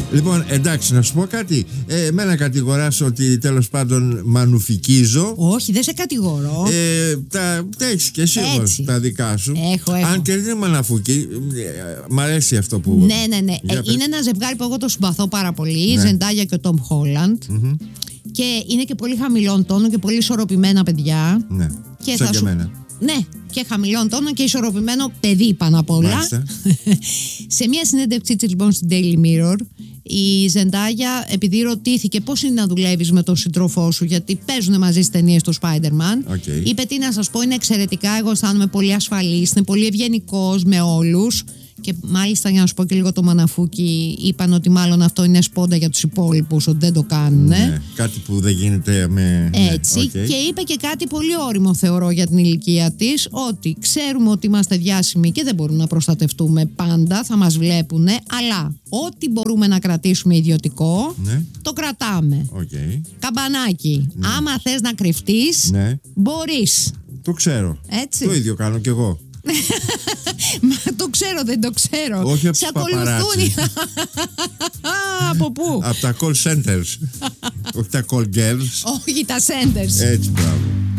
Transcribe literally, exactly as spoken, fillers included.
Λοιπόν, εντάξει, να σου πω κάτι. Ε, εμένα κατηγοράς ότι τέλος πάντων μανουφικίζω. Όχι, δεν σε κατηγορώ. Ε, τα τα έχεις και εσύ όμως, τα δικά σου. Έχω, έχω. Αν και δεν είναι μαναφούκι, μ' αρέσει αυτό που. Ναι, ναι, ναι. Ε, είναι ένα ζευγάρι που εγώ το συμπαθώ πάρα πολύ. Ναι. Η Ζεντάγια και ο Τόμ Χόλαντ. Mm-hmm. Και είναι και πολύ χαμηλών τόνων και πολύ ισορροπημένα παιδιά. Ναι. Και σαν θα και σου... εμένα. Ναι, και χαμηλών τόνων και ισορροπημένο παιδί πάνω απ' όλα. Σε μια συνέντευξή της λοιπόν στην Daily Mirror, η Ζεντάγια, επειδή ρωτήθηκε πώς είναι να δουλεύεις με τον σύντροφό σου, γιατί παίζουν μαζί στις ταινίες του Spider-Man, okay. είπε τι να σας πω, είναι εξαιρετικά, εγώ αισθάνομαι πολύ ασφαλής, είναι πολύ ευγενικός με όλους. Και μάλιστα, για να σου πω και λίγο το μαναφούκι, είπαν ότι μάλλον αυτό είναι σπόντα για τους υπόλοιπους, ότι δεν το κάνουν. Ναι, κάτι που δεν γίνεται με. Έτσι. Ναι, okay. Και είπε και κάτι πολύ όριμο, θεωρώ, για την ηλικία της, ότι ξέρουμε ότι είμαστε διάσημοι και δεν μπορούμε να προστατευτούμε πάντα, θα μας βλέπουν, αλλά ό,τι μπορούμε να κρατήσουμε ιδιωτικό, ναι. το κρατάμε. Okay. Καμπανάκι. Ναι. Άμα θες να κρυφτείς, ναι. μπορείς. Το ξέρω. Έτσι. Το ίδιο κάνω κι εγώ. Μα το ξέρω, δεν το ξέρω. Όχι από τους παπαράτσι. Από πού? Από τα call centers. Όχι τα call girls. Όχι τα centers. Έτσι, μπράβο.